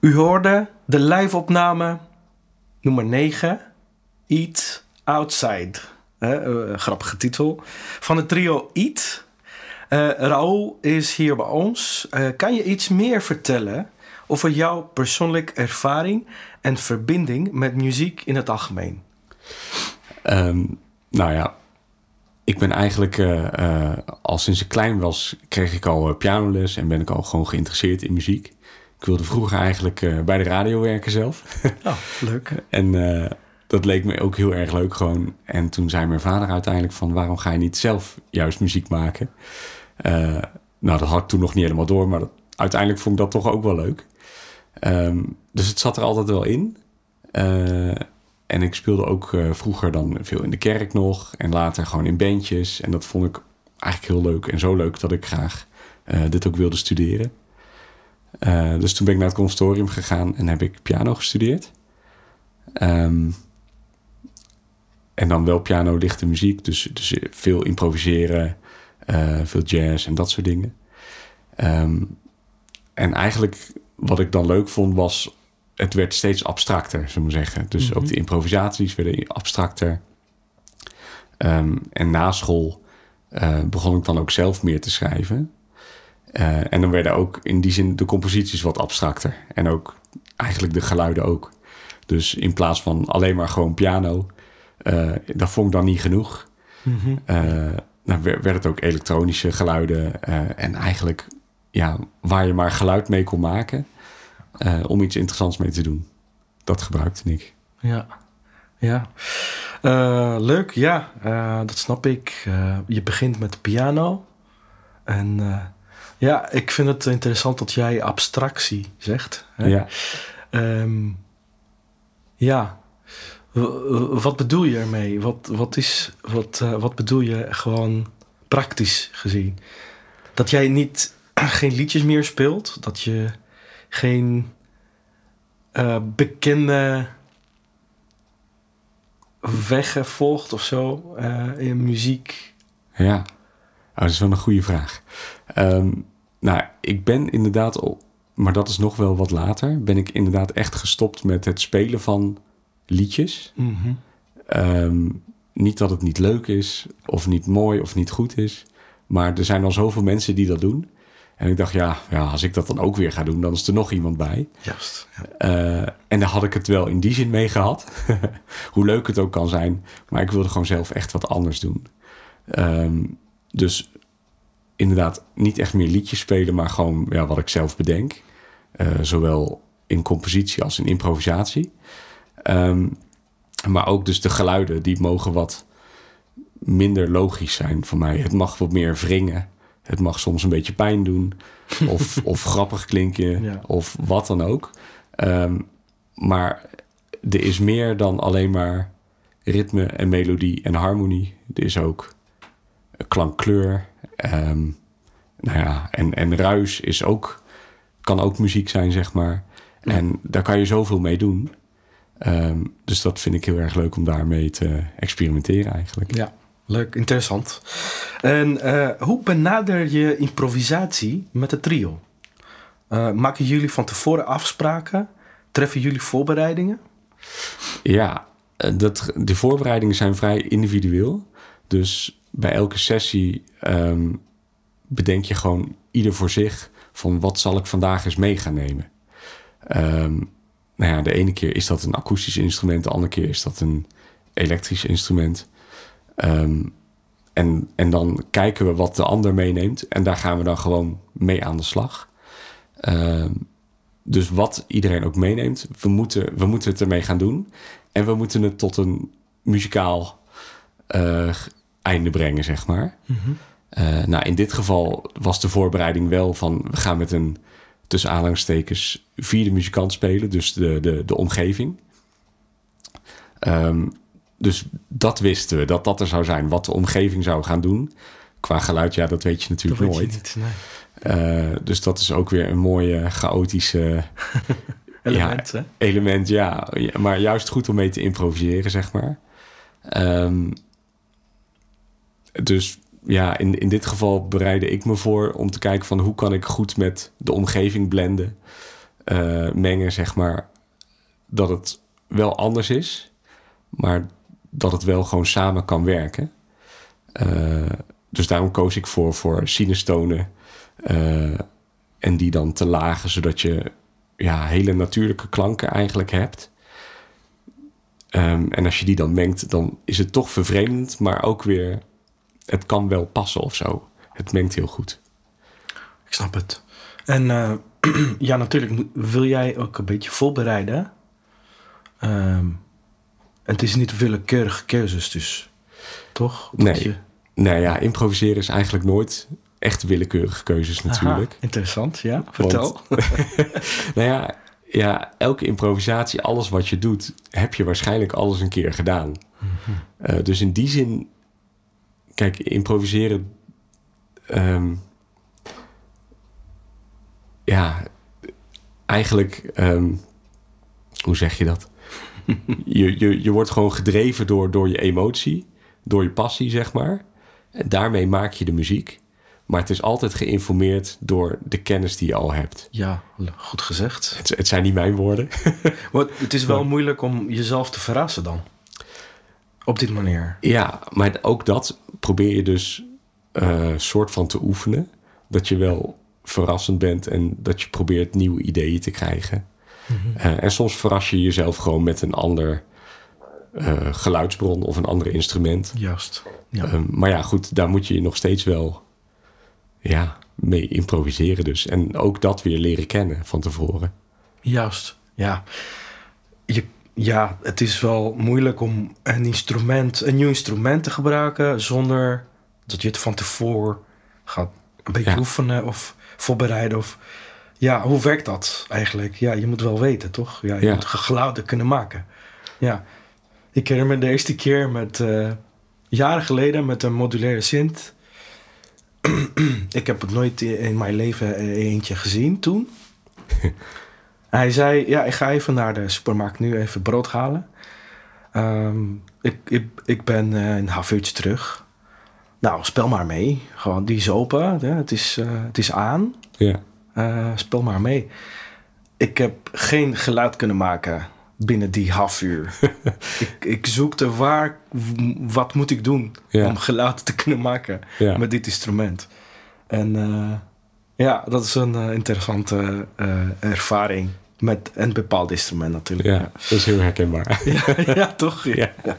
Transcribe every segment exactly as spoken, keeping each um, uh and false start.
U hoorde de live-opname nummer negen, Eat Outside. Uh, uh, grappige titel. Van het trio Eat. Uh, Raoul is hier bij ons. Uh, kan je iets meer vertellen over jouw persoonlijke ervaring en verbinding met muziek in het algemeen? Um, nou ja, ik ben eigenlijk uh, uh, al sinds ik klein was, kreeg ik al uh, pianoles en ben ik al gewoon geïnteresseerd in muziek. Ik wilde vroeger eigenlijk uh, bij de radio werken zelf. Oh, leuk. En uh, dat leek me ook heel erg leuk gewoon. En toen zei mijn vader uiteindelijk van, waarom ga je niet zelf juist muziek maken? Uh, nou, dat had ik toen nog niet helemaal door, maar dat, uiteindelijk vond ik dat toch ook wel leuk. Um, dus het zat er altijd wel in. Uh, en ik speelde ook uh, vroeger dan veel in de kerk nog. En later gewoon in bandjes. En dat vond ik eigenlijk heel leuk. En zo leuk dat ik graag uh, dit ook wilde studeren. Uh, dus toen ben ik naar het conservatorium gegaan en heb ik piano gestudeerd. Um, en dan wel piano, lichte muziek. Dus, dus veel improviseren, uh, veel jazz en dat soort dingen. Um, en eigenlijk wat ik dan leuk vond was, het werd steeds abstracter, zullen we zeggen. Dus mm-hmm. ook de improvisaties werden abstracter. Um, en na school uh, begon ik dan ook zelf meer te schrijven. Uh, en dan werden ook in die zin de composities wat abstracter. En ook eigenlijk de geluiden ook. Dus in plaats van alleen maar gewoon piano, uh, dat vond ik dan niet genoeg. Mm-hmm. Uh, dan werd het ook elektronische geluiden. Uh, en eigenlijk ja, waar je maar geluid mee kon maken, Uh, om iets interessants mee te doen. Dat gebruikte ik. Ja, ja. Uh, leuk, ja. Uh, dat snap ik. Uh, je begint met de piano. En uh, ja, ik vind het interessant dat jij abstractie zegt. Hè? Ja. Um, ja. W- wat bedoel je ermee? Wat, wat, is, wat, uh, wat bedoel je gewoon praktisch gezien? Dat jij niet geen liedjes meer speelt? Dat je geen uh, bekende wegen volgt of zo uh, in muziek? Ja, oh, dat is wel een goede vraag. Um, nou, ik ben inderdaad, maar dat is nog wel wat later, ben ik inderdaad echt gestopt met het spelen van liedjes. Mm-hmm. Um, niet dat het niet leuk is, of niet mooi, of niet goed is, maar er zijn al zoveel mensen die dat doen. En ik dacht, ja, ja, als ik dat dan ook weer ga doen, dan is er nog iemand bij. Juist. Ja. Uh, en daar had ik het wel in die zin mee gehad. Hoe leuk het ook kan zijn. Maar ik wilde gewoon zelf echt wat anders doen. Um, dus inderdaad niet echt meer liedjes spelen, maar gewoon ja, wat ik zelf bedenk. Uh, zowel in compositie als in improvisatie. Um, maar ook dus de geluiden, die mogen wat minder logisch zijn voor mij. Het mag wat meer wringen. Het mag soms een beetje pijn doen. Of, of grappig klinken. Ja. Of wat dan ook. Um, maar er is meer dan alleen maar ritme en melodie en harmonie. Er is ook klankkleur. Um, nou ja, en, en ruis is ook, kan ook muziek zijn, zeg maar. Ja. En daar kan je zoveel mee doen. Um, dus dat vind ik heel erg leuk om daarmee te experimenteren eigenlijk. Ja. Leuk, interessant. En uh, hoe benader je improvisatie met het trio? Uh, maken jullie van tevoren afspraken? Treffen jullie voorbereidingen? Ja, dat, de voorbereidingen zijn vrij individueel. Dus bij elke sessie um, bedenk je gewoon ieder voor zich van wat zal ik vandaag eens mee gaan nemen. Um, nou ja, de ene keer is dat een akoestisch instrument, de andere keer is dat een elektrisch instrument. Um, en, en dan kijken we wat de ander meeneemt. En daar gaan we dan gewoon mee aan de slag. Um, dus wat iedereen ook meeneemt, we moeten, we moeten het ermee gaan doen. En we moeten het tot een muzikaal uh, einde brengen, zeg maar. Mm-hmm. Uh, nou, in dit geval was de voorbereiding wel van, we gaan met een tussen aanhalingstekens vierde muzikant spelen. Dus de, de, de omgeving. Um, Dus dat wisten we, dat dat er zou zijn. Wat de omgeving zou gaan doen. Qua geluid, ja, dat weet je natuurlijk dat nooit. Weet je niet, nee. uh, dus dat is ook weer een mooie, chaotische element, ja, hè? element, ja. Maar juist goed om mee te improviseren, zeg maar. Um, dus ja, in, in dit geval bereidde ik me voor om te kijken van hoe kan ik goed met de omgeving blenden. uh, mengen, zeg maar, dat het wel anders is, maar dat het wel gewoon samen kan werken. Uh, dus daarom koos ik voor, voor sinustonen uh, en die dan te lagen, zodat je ja, hele natuurlijke klanken eigenlijk hebt. Um, en als je die dan mengt, dan is het toch vervreemdend, maar ook weer, het kan wel passen of zo. Het mengt heel goed. Ik snap het. En uh, ja, natuurlijk wil jij ook een beetje voorbereiden. Um, en het is niet willekeurige keuzes dus, toch? Dat nee. Je... nee, ja, improviseren is eigenlijk nooit echt willekeurige keuzes natuurlijk. Aha, interessant, ja. Vertel. Want, nou ja, ja, elke improvisatie, alles wat je doet, heb je waarschijnlijk alles een keer gedaan. Mm-hmm. Uh, dus in die zin, kijk, improviseren... Um, ja, eigenlijk... Um, hoe zeg je dat? je, je, je wordt gewoon gedreven door, door je emotie, door je passie, zeg maar. En daarmee maak je de muziek. Maar het is altijd geïnformeerd door de kennis die je al hebt. Ja, goed gezegd. Het, het zijn niet mijn woorden. Maar het is wel maar, moeilijk om jezelf te verrassen dan. Op dit manier. Ja, maar ook dat probeer je dus uh, soort van te oefenen. Dat je wel verrassend bent en dat je probeert nieuwe ideeën te krijgen. Mm-hmm. Uh, en soms verras je jezelf gewoon met een ander uh, geluidsbron of een ander instrument. Juist. Ja. Uh, maar ja, goed, daar moet je nog steeds wel ja, mee improviseren dus. En ook dat weer leren kennen van tevoren. Juist, ja. Je, ja, het is wel moeilijk om een instrument, een nieuw instrument te gebruiken zonder dat je het van tevoren gaat een beetje ja. oefenen of voorbereiden of... Ja, hoe werkt dat eigenlijk? Ja, je moet wel weten, toch? Ja, je ja. moet geluiden kunnen maken. Ja, ik herinner me de eerste keer met... Uh, jaren geleden met een modulaire synth. Ik heb het nooit in mijn leven eentje gezien toen. Hij zei, ja, ik ga even naar de supermarkt nu even brood halen. Um, ik, ik, ik ben uh, een half uurtje terug. Nou, speel maar mee. Gewoon, die is open. Ja, het, is, uh, het is aan. Ja. Uh, speel maar mee. Ik heb geen geluid kunnen maken binnen die half uur. ik, ik zoekte waar, wat moet ik doen ja. om geluid te kunnen maken ja. met dit instrument. En uh, ja, dat is een uh, interessante uh, ervaring met een bepaald instrument natuurlijk. Ja, ja. Dat is heel herkenbaar. ja, ja, toch? Ja. Ja.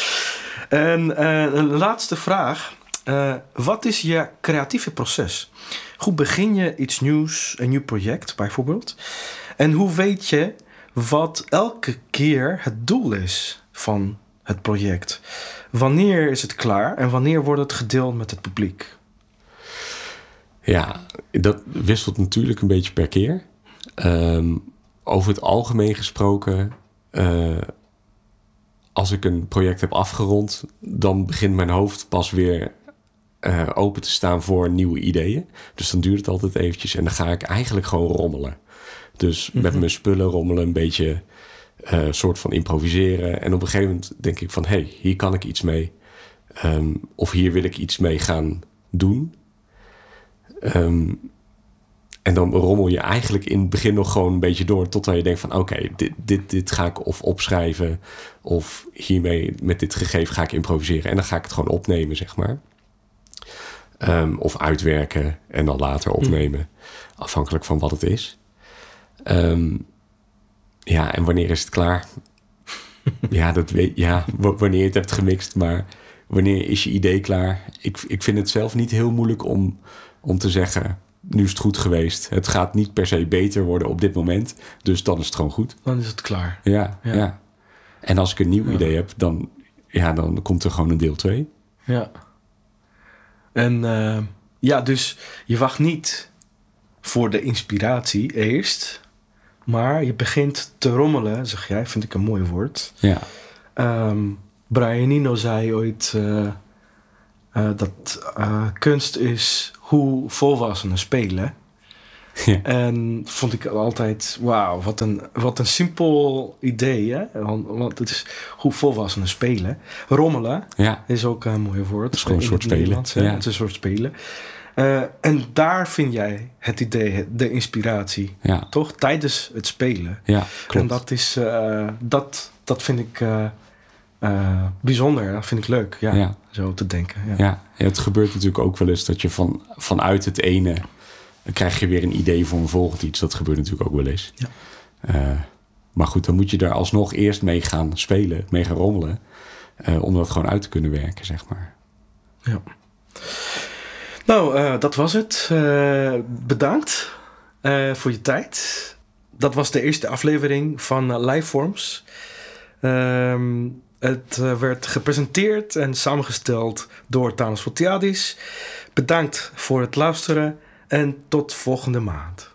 En uh, een laatste vraag. Uh, wat is je creatieve proces? Hoe begin je iets nieuws, een nieuw project bijvoorbeeld? En hoe weet je wat elke keer het doel is van het project? Wanneer is het klaar en wanneer wordt het gedeeld met het publiek? Ja, dat wisselt natuurlijk een beetje per keer. Um, over het algemeen gesproken, uh, als ik een project heb afgerond, dan begint mijn hoofd pas weer uh, open te staan voor nieuwe ideeën. Dus dan duurt het altijd eventjes en dan ga ik eigenlijk gewoon rommelen. Dus mm-hmm. met mijn spullen rommelen, een beetje uh, soort van improviseren. En op een gegeven moment denk ik van, hé, hey, hier kan ik iets mee. Um, of hier wil ik iets mee gaan doen. Um, en dan rommel je eigenlijk in het begin nog gewoon een beetje door, totdat je denkt van, oké, okay, dit, dit, dit ga ik of opschrijven, of hiermee met dit gegeven ga ik improviseren. En dan ga ik het gewoon opnemen, zeg maar. Um, of uitwerken en dan later opnemen, mm. afhankelijk van wat het is. Um, ja, en wanneer is het klaar? ja, dat weet, ja, w- wanneer je het hebt gemixt, maar wanneer is je idee klaar? Ik, ik vind het zelf niet heel moeilijk om, om te zeggen, nu is het goed geweest. Het gaat niet per se beter worden op dit moment, dus dan is het gewoon goed. Dan is het klaar. Ja, ja. ja. En als ik een nieuw ja. idee heb, dan, ja, dan komt er gewoon een deel twee. Ja. En uh, ja, dus je wacht niet voor de inspiratie eerst, maar je begint te rommelen, zeg jij, vind ik een mooi woord. Ja. Um, Brian Eno zei ooit uh, uh, dat uh, kunst is hoe volwassenen spelen. Ja. En vond ik altijd, wauw, wat een, wat een simpel idee. Hè? Want, want het is hoe volwassenen spelen. Rommelen ja. is ook een mooi woord. Het is gewoon een soort spelen. Ja. Het is een soort spelen. Uh, en daar vind jij het idee, de inspiratie. Ja. Toch? Tijdens het spelen. Ja, klopt. En dat is... Uh, dat, dat vind ik uh, uh, bijzonder. Dat vind ik leuk. Ja, ja. Zo te denken. Ja. Ja. Ja, het gebeurt natuurlijk ook wel eens dat je van, vanuit het ene... dan krijg je weer een idee voor een volgend iets. Dat gebeurt natuurlijk ook wel eens. Ja. Uh, maar goed, dan moet je daar alsnog eerst mee gaan spelen. Mee gaan rommelen. Uh, om dat gewoon uit te kunnen werken, zeg maar. Ja. Nou, uh, dat was het. Uh, bedankt uh, voor je tijd. Dat was de eerste aflevering van uh, Liveforms. Uh, het uh, werd gepresenteerd en samengesteld door Thanos Fotiadis. Bedankt voor het luisteren en tot volgende maand.